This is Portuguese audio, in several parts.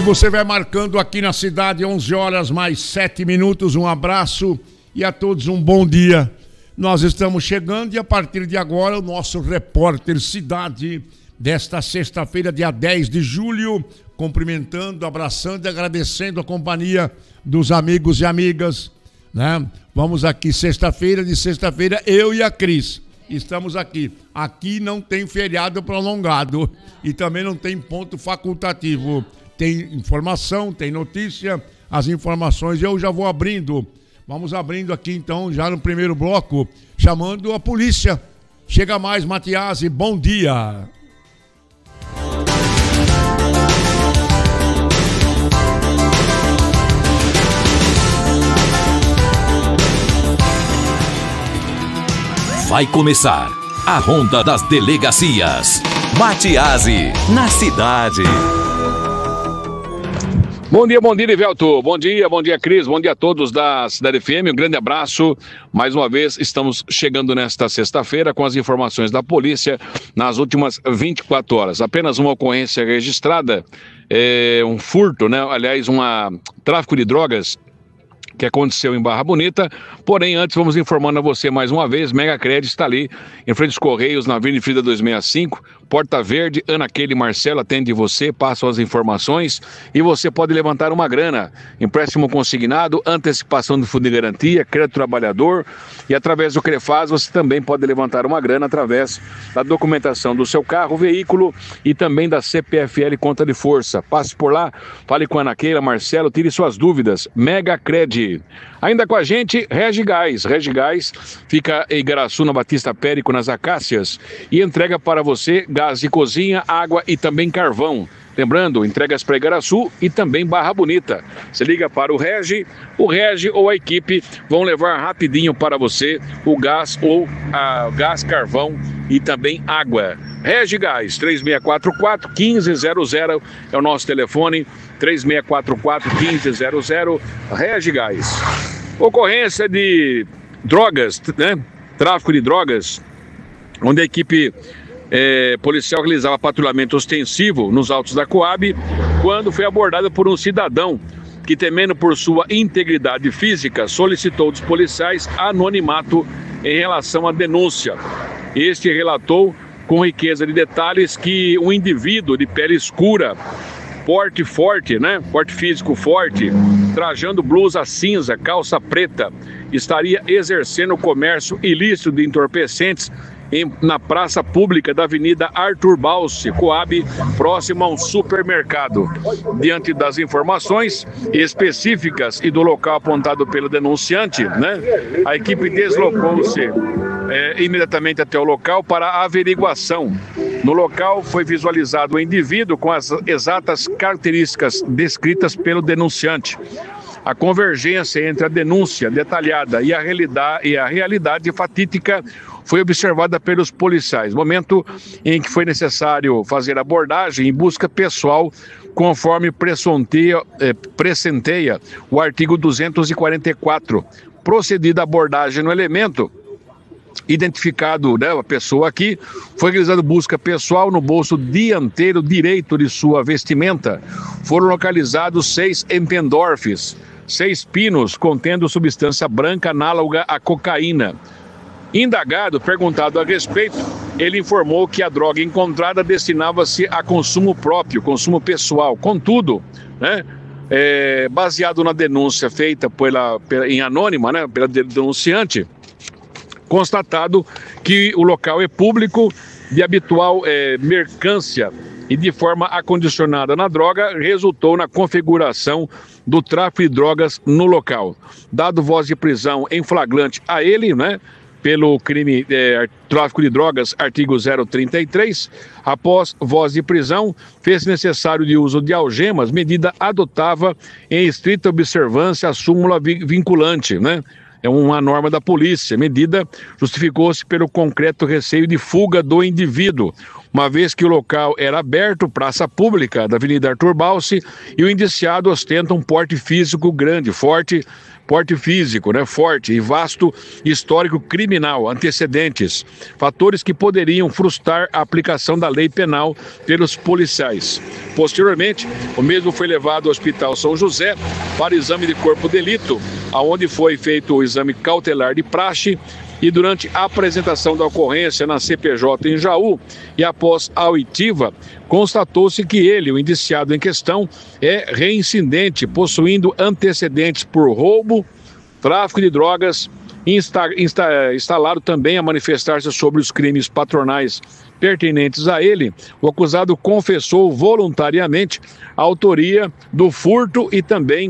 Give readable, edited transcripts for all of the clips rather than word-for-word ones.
você vai marcando aqui na cidade, 11 horas mais 7 minutos. Um abraço e a todos um bom dia. Nós estamos chegando e a partir de agora o nosso repórter Cidade desta sexta-feira, dia 10 de julho, cumprimentando, abraçando e agradecendo a companhia dos amigos e amigas, né? Vamos aqui sexta-feira, eu e a Cris estamos aqui. Aqui não tem feriado prolongado e também não tem ponto facultativo. Tem informação, tem notícia, as informações eu já vou abrindo. Vamos abrindo aqui então, já no primeiro bloco, chamando a polícia. Chega mais, Matiasi, bom dia. Vai começar a Ronda das Delegacias. Matiasi, na cidade. Bom dia, Livelto. Bom dia, Cris. Bom dia a todos da Cidade FM. Um grande abraço. Mais uma vez, estamos chegando nesta sexta-feira com as informações da polícia nas últimas 24 horas. Apenas uma ocorrência registrada, um furto, né? Aliás, tráfico de drogas que aconteceu em Barra Bonita. Porém, antes vamos informando a você mais uma vez, Mega Crédito está ali em frente aos Correios, na Avenida Frida 265, Porta Verde. Ana Keile e Marcelo atendem você, passam as informações e você pode levantar uma grana, empréstimo consignado, antecipação do fundo de garantia, crédito trabalhador, e através do CREFAS você também pode levantar uma grana através da documentação do seu carro, veículo e também da CPFL Conta de Força. Passe por lá, fale com a Ana Keile, Marcelo, tire suas dúvidas. Mega Crédito. Ainda com a gente, Regigás. Regigás fica em Igaraçu, na Batista Périco, nas Acácias, e entrega para você gás de cozinha, água e também carvão. Lembrando, entregas para Igaraçu e também Barra Bonita. Você liga para o Regi ou a equipe vão levar rapidinho para você o gás ou gás, carvão e também água. Regigás, 3644-1500 é o nosso telefone, 3644-1500, Regigás. Ocorrência de drogas, né? Tráfico de drogas, onde a equipe policial realizava patrulhamento ostensivo nos autos da Coab, quando foi abordada por um cidadão que, temendo por sua integridade física, solicitou dos policiais anonimato em relação à denúncia. Este relatou com riqueza de detalhes que um indivíduo de pele escura, porte forte, né? Porte físico forte, trajando blusa cinza, calça preta, estaria exercendo o comércio ilícito de entorpecentes na praça pública da Avenida Arthur Balse, Coab, próximo a um supermercado. Diante das informações específicas e do local apontado pelo denunciante, né, a equipe deslocou-se imediatamente até o local para a averiguação. No local foi visualizado o indivíduo com as exatas características descritas pelo denunciante. A convergência entre a denúncia detalhada e a realidade fatídica foi observada pelos policiais, momento em que foi necessário fazer abordagem em busca pessoal, conforme presenteia o artigo 244. Procedida a abordagem no elemento, identificado, né, a pessoa aqui, foi realizada busca pessoal no bolso dianteiro direito de sua vestimenta. Foram localizados 6 Empendorfs, 6 pinos contendo substância branca análoga à cocaína. Indagado, perguntado a respeito, ele informou que a droga encontrada destinava-se a consumo próprio, consumo pessoal. Contudo, né, baseado na denúncia feita em anônima, né, pela denunciante, constatado que o local é público, de habitual mercância e de forma acondicionada na droga, resultou na configuração do tráfico de drogas no local. Dado voz de prisão em flagrante a ele, né, pelo crime tráfico de drogas, artigo 033, após voz de prisão, fez necessário de uso de algemas, medida adotava em estrita observância a súmula vinculante, né? É uma norma da polícia. Medida justificou-se pelo concreto receio de fuga do indivíduo. uma vez que o local era aberto, praça pública da Avenida Arthur Balsi, e o indiciado ostenta um porte físico grande, forte e vasto histórico criminal, antecedentes, fatores que poderiam frustrar a aplicação da lei penal pelos policiais. Posteriormente, o mesmo foi levado ao Hospital São José para exame de corpo de delito, aonde foi feito o exame cautelar de praxe, e durante a apresentação da ocorrência na CPJ em Jaú e após a oitiva, constatou-se que ele, o indiciado em questão, é reincidente, possuindo antecedentes por roubo, tráfico de drogas, instalado também a manifestar-se sobre os crimes patronais pertinentes a ele. O acusado confessou voluntariamente a autoria do furto e também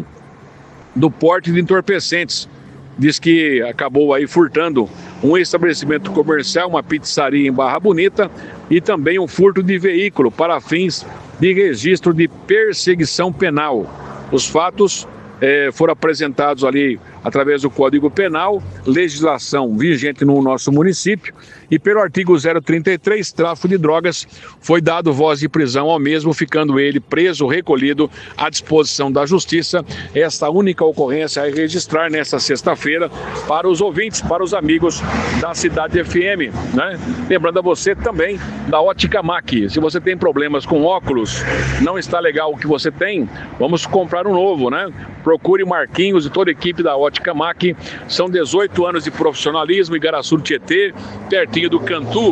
do porte de entorpecentes. Diz que acabou aí furtando um estabelecimento comercial, uma pizzaria em Barra Bonita, e também um furto de veículo para fins de registro de perseguição penal. Os fatos foram apresentados ali através do Código Penal, legislação vigente no nosso município, e pelo artigo 033, tráfico de drogas, foi dado voz de prisão ao mesmo, ficando ele preso, recolhido à disposição da Justiça. Esta única ocorrência a registrar nesta sexta-feira para os ouvintes, para os amigos da Cidade FM, né? Lembrando a você também da Ótica Mac. Se você tem problemas com óculos, não está legal o que você tem, vamos comprar um novo, né? Procure Marquinhos e toda a equipe da Ótica Mac. São 18 anos de profissionalismo em Igaraçu do Tietê, pertinho do Cantu.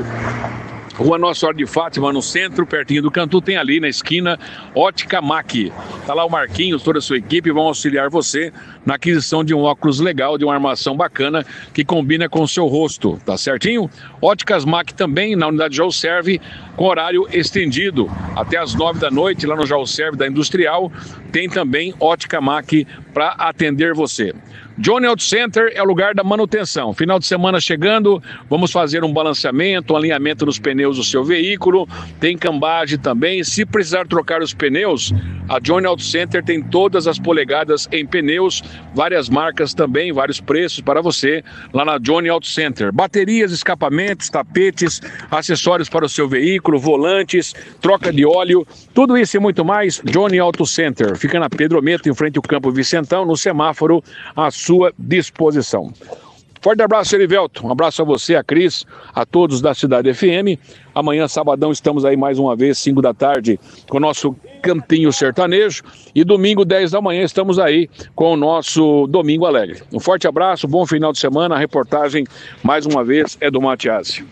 Rua Nossa Senhora de Fátima, no centro, pertinho do Cantu, tem ali na esquina Ótica Mac. Tá lá o Marquinhos, toda a sua equipe vão auxiliar você na aquisição de um óculos legal, de uma armação bacana que combina com o seu rosto, tá certinho? Óticas Mac também na unidade Jaú Serve, com horário estendido até as 9 da noite, lá no Jaú Serve da Industrial, tem também Ótica Mac para atender você. Johnny Auto Center é o lugar da manutenção. Final de semana chegando, vamos fazer um balanceamento, um alinhamento nos pneus do seu veículo, tem cambagem também. Se precisar trocar os pneus, a Johnny Auto Center tem todas as polegadas em pneus, várias marcas também, vários preços para você lá na Johnny Auto Center. Baterias, escapamentos, tapetes, acessórios para o seu veículo, volantes, troca de óleo, tudo isso e muito mais, Johnny Auto Center. Fica na Pedro Meto, em frente ao Campo Vicentão, no semáforo, à sua disposição. Forte abraço, Erivelto. Um abraço a você, a Cris, a todos da Cidade FM. Amanhã, sabadão, estamos aí mais uma vez, 5 da tarde, com o nosso Cantinho Sertanejo. E domingo, 10 da manhã, estamos aí com o nosso Domingo Alegre. Um forte abraço, bom final de semana. A reportagem, mais uma vez, é do Matiasi.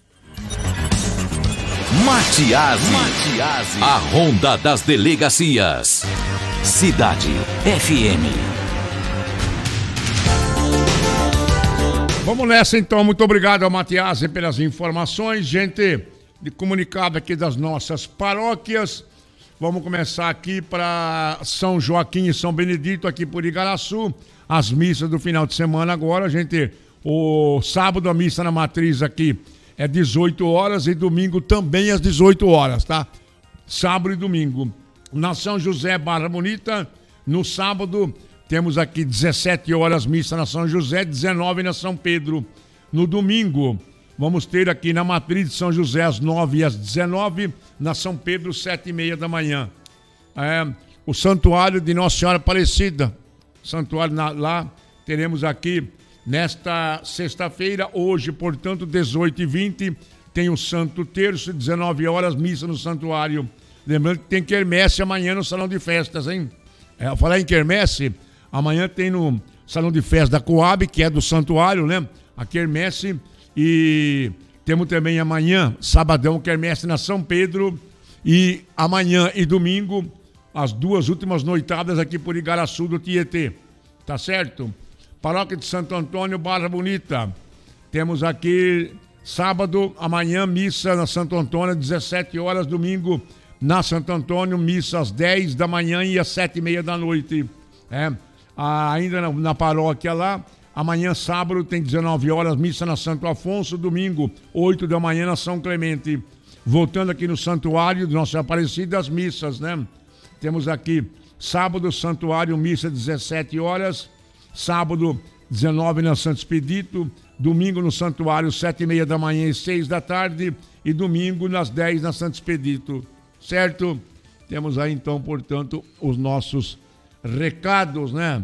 Matiasi. A Ronda das Delegacias. Cidade FM. Vamos nessa então, muito obrigado ao Matiasi pelas informações, gente, de comunicado aqui das nossas paróquias. Vamos começar aqui para São Joaquim e São Benedito, aqui por Igaraçu, as missas do final de semana agora, gente, o sábado a missa na matriz aqui é 18 horas e domingo também às 18 horas, tá? Sábado e domingo. Na São José, Barra Bonita, no sábado temos aqui 17 horas missa na São José, 19 na São Pedro. No domingo, vamos ter aqui na matriz de São José às 9 e às 19, na São Pedro, 7h30 da manhã. O Santuário de Nossa Senhora Aparecida, santuário lá, teremos aqui nesta sexta-feira, hoje, portanto, 18h20, tem o Santo Terço, 19 horas, missa no santuário. Lembrando que tem quermesse amanhã no Salão de Festas, hein? Falar em quermesse, amanhã tem no Salão de Festas da Coab, que é do santuário, né? A quermesse. E temos também amanhã, sabadão, quermesse na São Pedro. E amanhã e domingo, as duas últimas noitadas aqui por Igaraçu do Tietê. Tá certo? Paróquia de Santo Antônio, Barra Bonita. Temos aqui sábado, amanhã, missa na Santo Antônio, 17 horas, domingo, na Santo Antônio, missa às 10 da manhã e às 7h30 da noite. Ainda na paróquia lá, amanhã, sábado, tem 19 horas, missa na Santo Afonso, domingo, 8 da manhã na São Clemente. Voltando aqui no santuário de Nossa Aparecida, as missas, né? Temos aqui sábado, santuário, missa 17 horas, sábado 19 na Santo Expedito, domingo no santuário 7h30 da manhã e 6 da tarde e domingo nas 10 na Santo Expedito, certo? Temos aí então, portanto, os nossos recados, né?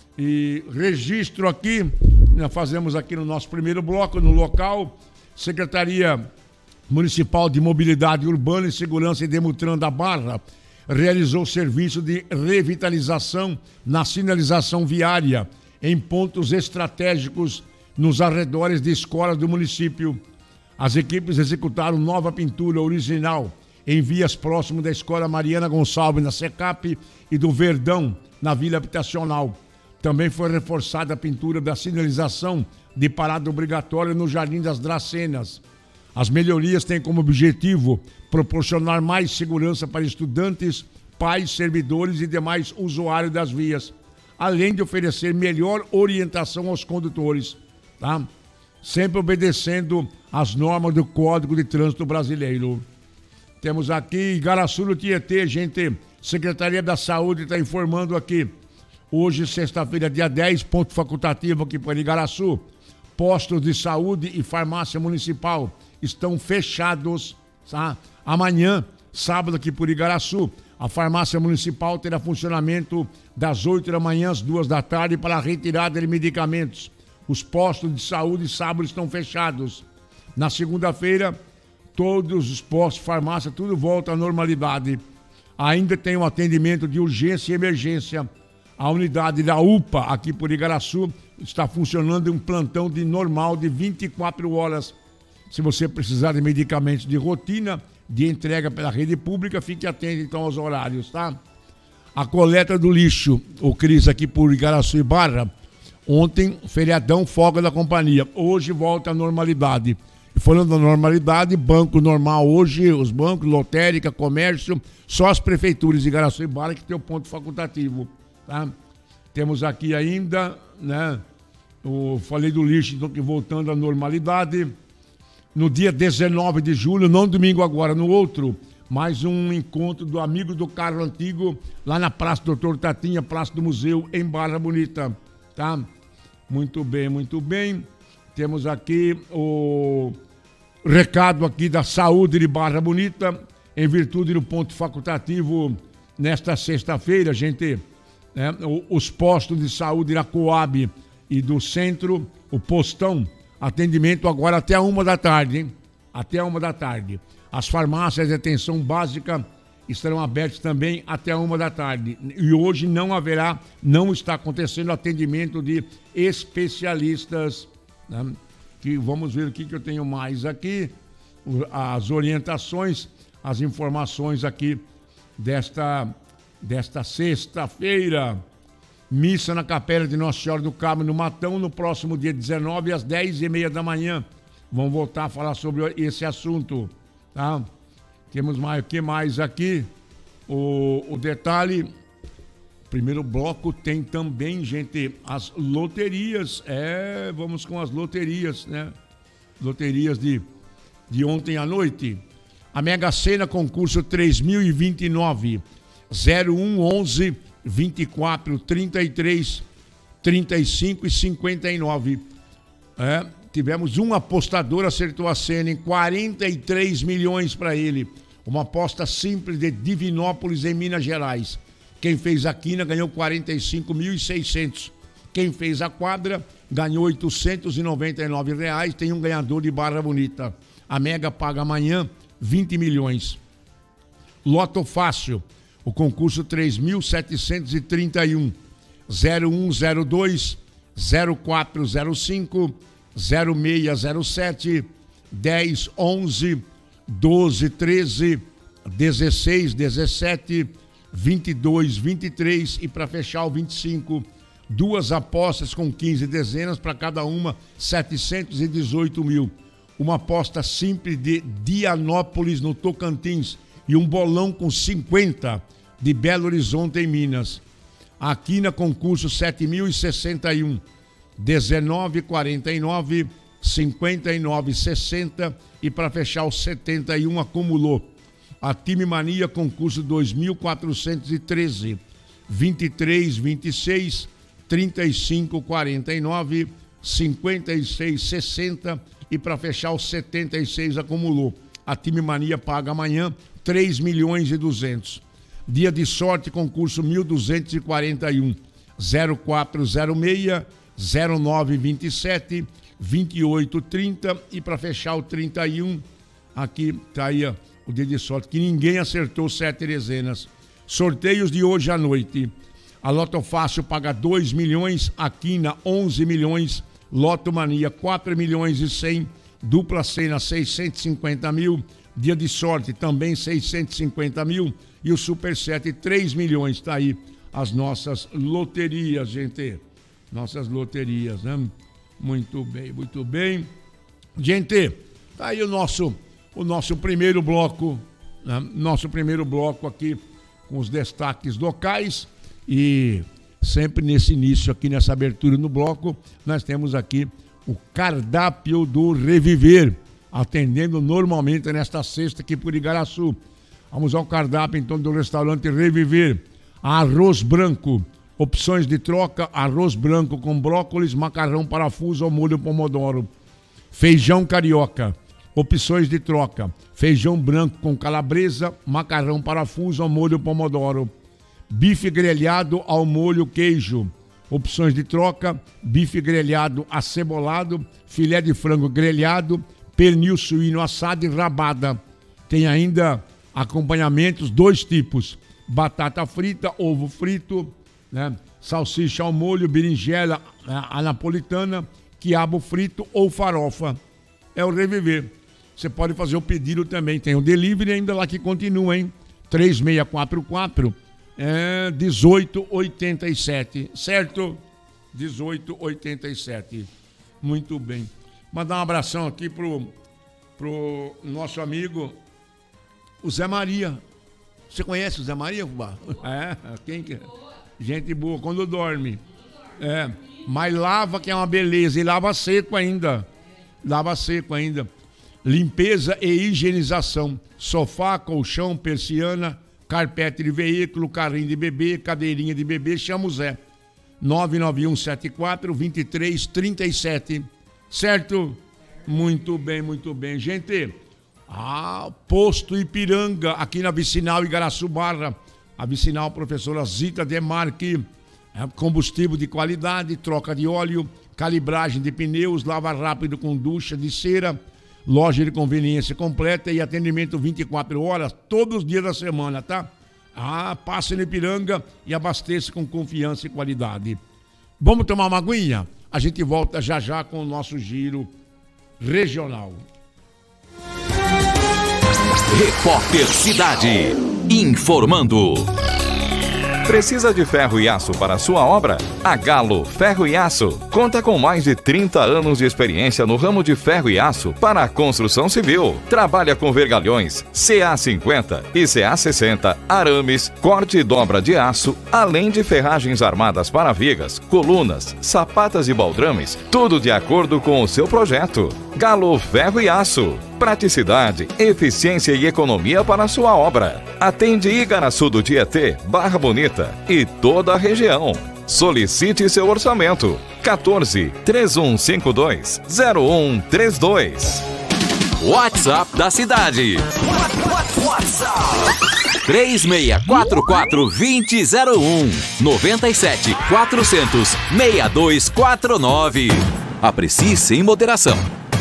E registro aqui, nós fazemos aqui no nosso primeiro bloco, no local, Secretaria Municipal de Mobilidade Urbana e Segurança e Demutran da Barra realizou serviço de revitalização na sinalização viária em pontos estratégicos nos arredores de escolas do município. As equipes executaram nova pintura original em vias próximas da Escola Mariana Gonçalves, na Secap, e do Verdão, na Vila Habitacional. Também foi reforçada a pintura da sinalização de parada obrigatória no Jardim das Dracenas. As melhorias têm como objetivo proporcionar mais segurança para estudantes, pais, servidores e demais usuários das vias, além de oferecer melhor orientação aos condutores, tá? Sempre obedecendo às normas do Código de Trânsito Brasileiro. Temos aqui Igaraçu no Tietê, gente. Secretaria da Saúde está informando aqui. Hoje, sexta-feira, dia 10, ponto facultativo aqui para Igaraçu. Postos de saúde e farmácia municipal estão fechados, tá? Amanhã, sábado, aqui por Igaraçu, a farmácia municipal terá funcionamento das 8 da manhã às 2 da tarde para a retirada de medicamentos. Os postos de saúde sábado estão fechados. Na segunda-feira, todos os postos de farmácia, tudo volta à normalidade. Ainda tem um atendimento de urgência e emergência. A unidade da UPA, aqui por Igaraçu, está funcionando em um plantão de normal de 24 horas. Se você precisar de medicamentos de rotina, de entrega pela rede pública, fique atento então aos horários, tá? A coleta do lixo, o Cris aqui por Igaraçu e Barra, ontem, feriadão, folga da companhia. Hoje volta à normalidade. E falando da normalidade, banco normal hoje, os bancos, lotérica, comércio, só as prefeituras de Igaraçu e Barra que tem o ponto facultativo. Tá? Temos aqui ainda, né? Falei do lixo, então, que voltando à normalidade. No dia 19 de julho, não domingo agora, no outro, mais um encontro do Amigo do Carro Antigo, lá na Praça Doutor Tatinha, Praça do Museu, em Barra Bonita. Tá? Muito bem, muito bem. Temos aqui o recado aqui da saúde de Barra Bonita, em virtude do ponto facultativo nesta sexta-feira, gente. Os postos de saúde da Coab e do centro, o postão, atendimento agora até 1 da tarde, hein? Até 1 da tarde. As farmácias de atenção básica estarão abertas também até 1 da tarde. E hoje não está acontecendo atendimento de especialistas, né? Que vamos ver o que eu tenho mais aqui, as orientações, as informações aqui desta sexta-feira. Missa na Capela de Nossa Senhora do Carmo, no Matão, no próximo dia 19, às 10h30 da manhã. Vamos voltar a falar sobre esse assunto, tá? Temos mais, o que mais aqui? O detalhe, primeiro bloco tem também, gente, as loterias. Vamos com as loterias, né? Loterias de ontem à noite. A Mega Sena, concurso 3029. 01, 11, 24, 33, 35 e 59. Tivemos um apostador, acertou a cena em 43 milhões para ele. Uma aposta simples de Divinópolis, em Minas Gerais. Quem fez a quina ganhou 45.600. Quem fez a quadra ganhou R$899. Tem um ganhador de Barra Bonita. A Mega paga amanhã 20 milhões. Loto Fácil. O concurso 3.731, 0102, 0405, 0607, 1011, 1213, 1617, 2223 e para fechar o 25. Duas apostas com 15 dezenas, para cada uma 718 mil. Uma aposta simples de Dianópolis, no Tocantins, e um bolão com 50 de Belo Horizonte, em Minas. Aqui na concurso 7.061, 1949, 5960 e para fechar o 71 acumulou. A Time Mania, concurso 2.413, 2326, 3549, 5660 e para fechar o 76 acumulou. a Time Mania paga amanhã 3.200.000. Dia de sorte, concurso 1241. 0406 0927 2830 e para fechar o 31, aqui tá aí o dia de sorte, que ninguém acertou 7 dezenas. Sorteios de hoje à noite. A Loto Fácil paga 2 milhões, a Quina 11 milhões, Loto Mania 4 milhões e 100, Dupla Sena 650 mil, Dia de Sorte também 650 mil e o Super 7 3 milhões. Tá aí as nossas loterias, gente. Nossas loterias, né? Muito bem, muito bem. Gente, tá aí o nosso primeiro bloco, né? Nosso primeiro bloco aqui com os destaques locais e sempre nesse início aqui, nessa abertura no bloco, nós temos aqui o cardápio do Reviver, atendendo normalmente nesta sexta aqui por Igaraçu. Vamos ao cardápio então do restaurante Reviver. Arroz branco, opções de troca, arroz branco com brócolis, macarrão parafuso ao molho pomodoro. Feijão carioca, opções de troca, feijão branco com calabresa, macarrão parafuso ao molho pomodoro. Bife grelhado ao molho queijo, opções de troca, bife grelhado acebolado, filé de frango grelhado, pernil suíno assado e rabada. Tem ainda acompanhamentos, 2 tipos, batata frita, ovo frito, né? Salsicha ao molho, berinjela a napolitana, quiabo frito ou farofa. É o Reviver. Você pode fazer o pedido também, tem o delivery ainda lá que continua, hein? 3644 1887, certo? 1887. Muito bem. Mandar um abração aqui pro nosso amigo, o Zé Maria. Você conhece o Zé Maria, Fubá? É, quem que é? Gente boa, quando dorme. É, mas lava que é uma beleza, e lava seco ainda. Lava seco ainda. Limpeza e higienização. Sofá, colchão, persiana, carpete de veículo, carrinho de bebê, cadeirinha de bebê, chama o Zé. 99174-2337. Certo? Muito bem, muito bem. Gente, Posto Ipiranga, aqui na Vicinal Igaraçu Barra. A Vicinal Professora Zita Demarque. Combustível de qualidade, troca de óleo, calibragem de pneus, lava rápido com ducha de cera. Loja de conveniência completa e atendimento 24 horas, todos os dias da semana, tá? Passe no Ipiranga e abasteça com confiança e qualidade. Vamos tomar uma aguinha? A gente volta já já com o nosso giro regional. Repórter Cidade, informando. Precisa de ferro e aço para a sua obra? A Galo Ferro e Aço conta com mais de 30 anos de experiência no ramo de ferro e aço para a construção civil. Trabalha com vergalhões CA50 e CA60, arames, corte e dobra de aço, além de ferragens armadas para vigas, colunas, sapatas e baldrames, tudo de acordo com o seu projeto. Galo Ferro e Aço. Praticidade, eficiência e economia para a sua obra. Atende Igaraçu do Tietê, Barra Bonita e toda a região. Solicite seu orçamento. 14-3152-0132. WhatsApp da cidade. WhatsApp 3644-2001 97 400 6249. Aprecie sem moderação.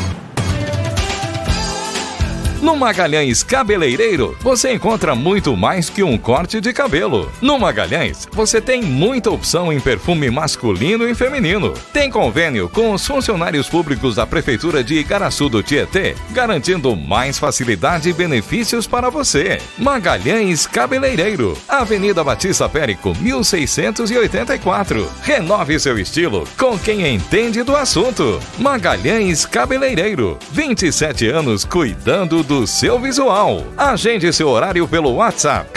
No Magalhães Cabeleireiro, você encontra muito mais que um corte de cabelo. No Magalhães, você tem muita opção em perfume masculino e feminino. Tem convênio com os funcionários públicos da Prefeitura de Igaraçu do Tietê, garantindo mais facilidade e benefícios para você. Magalhães Cabeleireiro, Avenida Batista Périco, 1684. Renove seu estilo com quem entende do assunto. Magalhães Cabeleireiro, 27 anos cuidando do seu visual. Agende seu horário pelo WhatsApp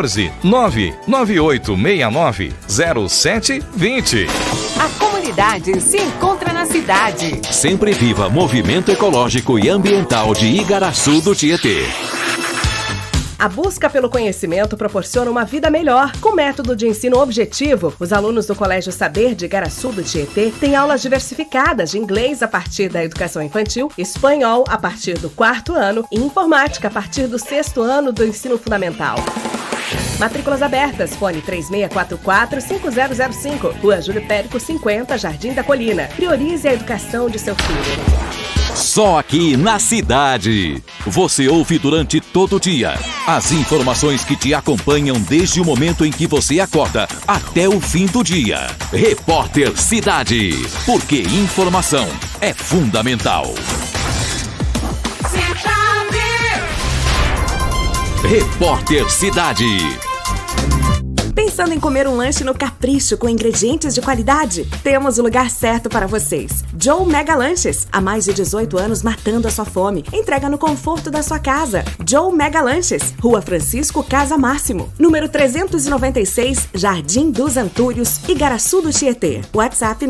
14-99869-0720. A comunidade se encontra na cidade. Sempre viva movimento ecológico e ambiental de Igaraçu do Tietê. A busca pelo conhecimento proporciona uma vida melhor. Com método de ensino objetivo, os alunos do Colégio Saber de Igaraçu do Tietê têm aulas diversificadas de inglês a partir da educação infantil, espanhol a partir do 4º ano e informática a partir do 6º ano do ensino fundamental. Matrículas abertas, fone 3644-5005, Rua Júlio Périco 50, Jardim da Colina. Priorize a educação de seu filho. Só aqui na cidade. Você ouve durante todo o dia as informações que te acompanham desde o momento em que você acorda até o fim do dia. Repórter Cidade. Porque informação é fundamental. Repórter Cidade. Pensando em comer um lanche no Capricho com ingredientes de qualidade? Temos o lugar certo para vocês. Joe Mega Lanches. Há mais de 18 anos matando a sua fome. Entrega no conforto da sua casa. Joe Mega Lanches. Rua Francisco Casa Máximo. Número 396, Jardim dos Antúrios, Igaraçu do Tietê. WhatsApp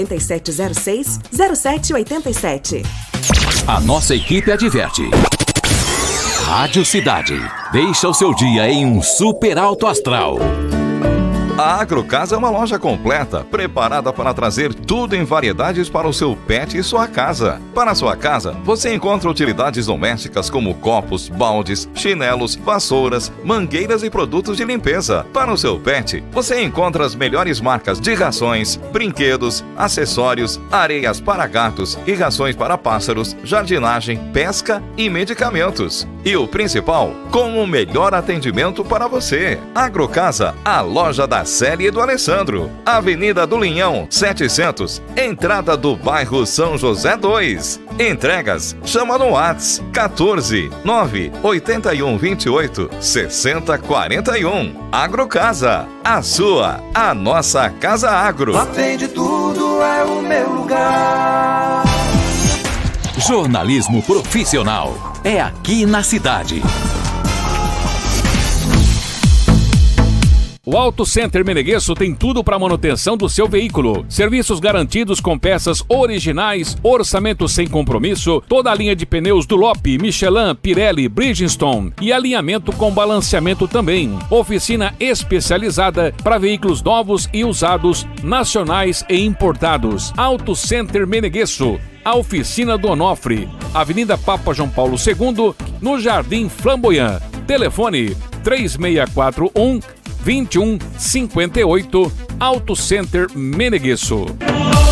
99706-0787. A nossa equipe adverte. Rádio Cidade. Deixa o seu dia em um super alto astral. A Agrocasa é uma loja completa, preparada para trazer tudo em variedades para o seu pet e sua casa. Para a sua casa, você encontra utilidades domésticas como copos, baldes, chinelos, vassouras, mangueiras e produtos de limpeza. Para o seu pet, você encontra as melhores marcas de rações, brinquedos, acessórios, areias para gatos e rações para pássaros, jardinagem, pesca e medicamentos. E o principal, com o melhor atendimento para você. Agrocasa, a loja da Célia e do Alessandro. Avenida do Linhão, 700, entrada do bairro São José 2. Entregas, chama no WhatsApp 14 981 28 60 41. Agrocasa, a sua, a nossa Casa Agro. Lá tem de tudo, é o meu lugar. Jornalismo profissional é aqui na cidade. O Auto Center Meneguesso tem tudo para a manutenção do seu veículo. Serviços garantidos com peças originais, orçamento sem compromisso, toda a linha de pneus Dunlop, Michelin, Pirelli, Bridgestone e alinhamento com balanceamento também. Oficina especializada para veículos novos e usados, nacionais e importados. Auto Center Meneguesso. A oficina do Onofre, Avenida Papa João Paulo II, no Jardim Flamboyant. Telefone 3641-2158, Auto Center Meneguesso.